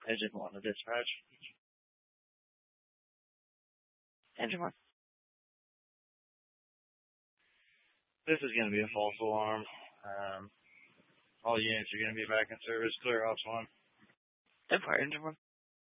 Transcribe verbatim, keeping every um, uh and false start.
Engine one to dispatch. Engine one. This is going to be a false alarm. Um, all units are going to be back in service. Clear ops one. Empire Engine one.